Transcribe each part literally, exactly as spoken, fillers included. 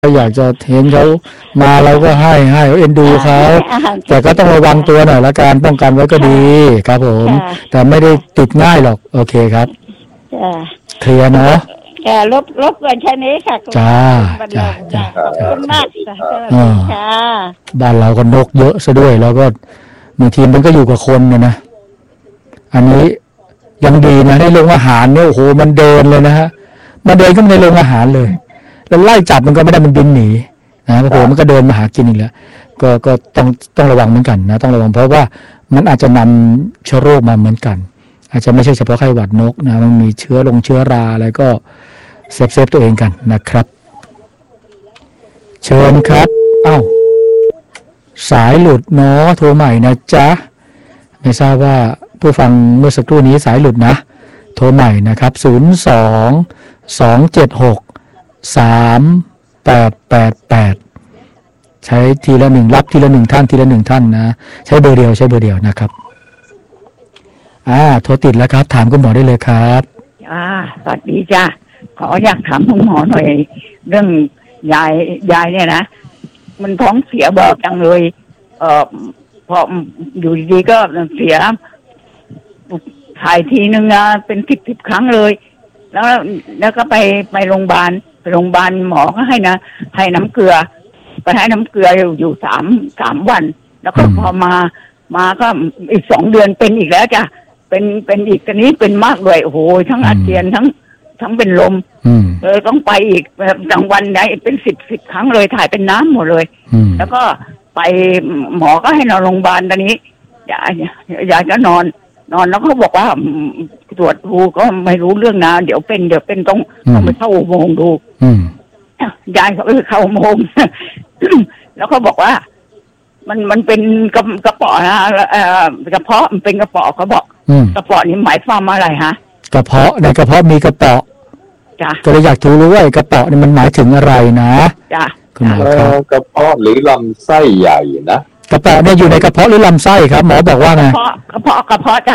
ก็อยากจะเห็นเขามาเราก็ให้ให้เอ็นดูเขาแต่ก็ต้องระวังตัวหน่อยละกันป้องกันไว้ก็ดีครับผมแต่ไม่ได้ติดง่ายหรอกโอเคครับเคลียร์เนาะจ้าลบลบเกินแค่นี้ค่ะจ้าจ้าจ้าขอบคุณมากค่ะบ้านเราก็นกเยอะซะด้วยแล้วก็บางทีมันก็อยู่กับคนเนี่ยนะอันนี้ยังดีนะในโรงอาหารเนี่ยโอ้โหมันเดินเลยนะฮะมันเดินก็ในโรงอาหารเลยแล้วไล่จับมันก็ไม่ได้มันบินหนีนะโอ้โหมันก็เดินมาหากินอีกแล้วก็ก็ต้องต้องระวังเหมือนกันนะต้องระวังเพราะว่ามันอาจจะนำเชื้อโรคมาเหมือนกันอาจจะไม่ใช่เฉพาะไข้หวัดนกนะมันมีเชื้อลงเชื้อราอะไรก็เซฟเซฟตัวเองกันนะครับเชิญครับอ้าวสายหลุดเนาะโทรใหม่นะจ๊ะไม่ทราบว่าผู้ฟังเมื่อสักครู่นี้สายหลุดนะโทรใหม่นะครับศูนย์ สอง สอง เจ็ด หก สาม แปด แปด แปดใช้ทีละหนึ่งรับทีละหนึ่งท่านทีละหนึ่งท่านนะใช้เบอร์เดียวใช้เบอร์เดียวนะครับอ่าโทรติดแล้วครับถามคุณหมอได้เลยครับอ่าสวัสดีจ้ะขออยากถามคุณหมอหน่อยเรื่องยายยายเนี่ยนะมันท้องเสียบ่อยจังเลยเอ่อพออยู่ดีๆก็เสียถ่ายทีนึงนะเป็นสิบสิบครั้งเลยแล้วแล้วก็ไปไปโรงพยาบาลไปโรงพยาบาลหมอก็ให้นะให้น้ำเกลือไปให้น้ำเกลืออยู่อยู่สามสามวันแล้วก็พอมามาก็อีกสองเดือนเป็นอีกแล้วจ้ะเป็นเป็นอีกตอนนี้เป็นมากเลยโอ้โหทั้งอาเจียนทั้งทั้งเป็นลมเลยต้องไปอีกกลางวันได้เป็นสิบสิบครั้งเลยถ่ายเป็นน้ำหมดเลยแล้วก็ไปหมอก็ให้นอนโรงพยาบาลตอนนี้ยายยายก็นอนนอนแล้วเขาบอกว่าตรวจดูก็ไม่รู้เรื่องนะเดี๋ยวเป็นเดี๋ยวเป็นต้องต้องไปเข้าอุโมงค์ดูยายเขาไปเข้าอุโมงค์แล้วเขาบอกว่ามันมันเป็นกระกระเปาะนะเอ่อกระเพาะมันเป็นกระเปาะเขาบอกกระเปาะนี่หมายความอะไรฮะกระเพาะในกระเพาะมีกระเปาะจ้ะก็เลยอยากรู้ว่ากระเปาะนี่มันหมายถึงอะไรนะจ้ะคุณหมอครับกระเพาะหรือลำไส้ใหญ่นะกระเปาะเนี่ยอยู่ในกระเพาะหรือลำไส้ครับหมอบอกว่าไงกระเพาะกระเพาะจ้ะ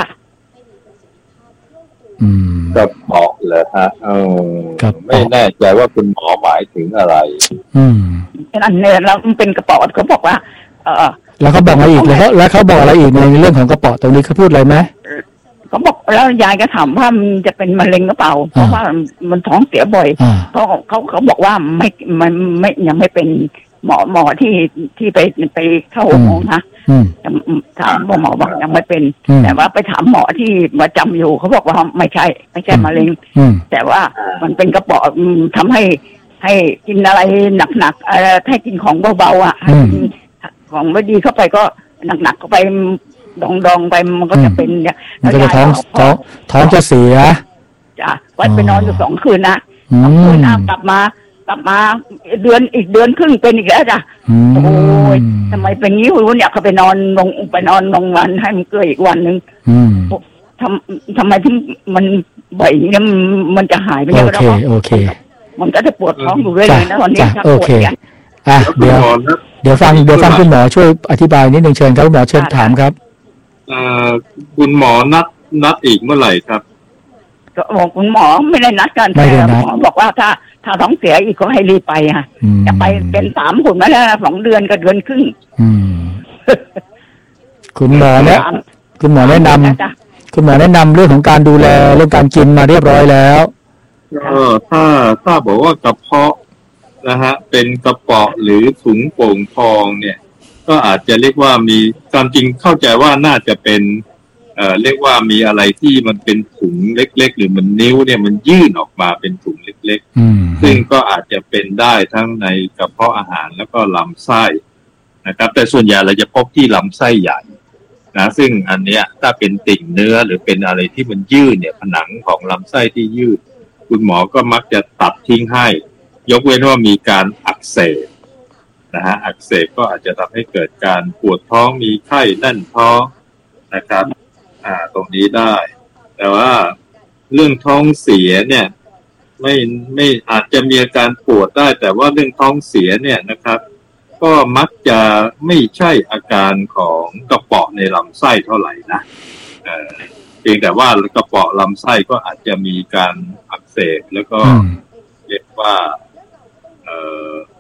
อืมกระเพาะเหรอฮะเออไม่แน่ใจว่าคุณหมอหมายถึงอะไรอืมอันนี้แล้วมันเป็นกระเปาะเขาบอกว่าเออแล้วเขาบอกอะไรอีกแล้วแล้วเขาบอกอะไรอีกในเรื่องของกระเปาะตรงนี้เขาพูดอะไรไหมเขาบอกแล้วยายก็ถามว่ามันจะเป็นมะเร็งหรือเปล่าเพราะว่ามันท้องเสียบ่อยเขาเขาเขาบอกว่าไม่มันไม่ยังไม่เป็นหมอหมอที่ที่ไปไปเข้าอุโมงค์นะถามหมอบอกยังไม่เป็นแต่ว่าไปถามหมอที่มาจำอยู่เขาบอกว่าไม่ใช่ไม่ใช่มะเร็งแต่ว่ามันเป็นกระเปาะทำให้ให้กินอะไรหนักๆอะไรให้กินของเบาๆอ่ะของไม่ดีเข้าไปก็หนักๆเข้าไปดองๆไปมันก็จะเป็นเนี่ยมันก็จะท้องท้องท้องจะเสียจ้ะวันไปนอนอยู่สองคืนนะสองคืนน้ากลับมากลับมาเดือนอีกเดือนครึ่งเป็นอีกแล้วจ้ะโอ้ยทำไมเป็นงี้วะเนี่ยเขาไปนอนลงไปนอนลงวันให้มันเกลืออีกวันนึงทำทำไมที่มันบ่อยเนี่ยมันจะหายไปแล้วโอเคโอเคมันก็จะปวดท้องอยู่เรื่อยๆนะตอนนี้โอเคอ่ะเดี๋ยวเดี๋ยวฟังเดี๋ยวฟังคุณหมอช่วยอธิบายนิดนึงเชิญครับคุณหมอเชิญถามครับอ่าคุณหมอนัดนัดอีกเมื่อไหร่ครับก็บอกคุณหมอไม่ได้นัดกันแต่หมอบอกว่าถ้าถ้าท้องเสียอีกก็ให้รีบไปค่ะจะไปเป็นสามหุ่นมาแล้วสองเดือนกับเดือนครึ่งคุณหมอเนี่ยคุณหมอแนะนำคุณหมอแนะนำเรื่องของการดูแลเรื่องการกินมาเรียบร้อยแล้วเออถ้าถ้าบอกว่ากระเพาะนะฮะเป็นกระเปาะหรือถุงโป่งพองเนี่ยก็อาจจะเรียกว่ามีความจริงเข้าใจว่าน่าจะเป็นเอ่อเรียกว่ามีอะไรที่มันเป็นถุงเล็กๆหรือมันนิ้วเนี่ยมันยื่นออกมาเป็นถุงเล็กๆซึ่งก็อาจจะเป็นได้ทั้งในกระเพาะอาหารแล้วก็ลำไส้นะครับแต่ส่วนใหญ่เราจะพบที่ลำไส้ใหญ่นะซึ่งอันเนี้ยถ้าเป็นติ่งเนื้อหรือเป็นอะไรที่มันยื่นเนี่ยผนังของลำไส้ที่ยื่นคุณหมอก็มักจะตัดทิ้งให้ยกเว้นว่ามีการอักเสบนะฮะอักเสบก็อาจจะทำให้เกิดการปวดท้องมีไข้แน่นท้องนะครับอ่าตรงนี้ได้แต่ว่าเรื่องท้องเสียเนี่ยไม่ไม่อาจจะมีอาการปวดได้แต่ว่าเรื่องท้องเสียเนี่ยนะครับก็มักจะไม่ใช่อาการของกระเปาะในลำไส้เท่าไหร่นะเออเพียงแต่ว่ากระเปาะลำไส้ก็อาจจะมีการอักเสบแล้วก็เรียกว่าเอ่อ